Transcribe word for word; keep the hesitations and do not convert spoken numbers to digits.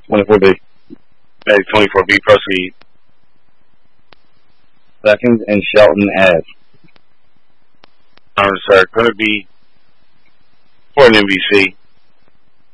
twenty-four B. Hey, twenty-four B, proceed. Second and Shelton Ave. Honor, sir. Going to be for an N B C.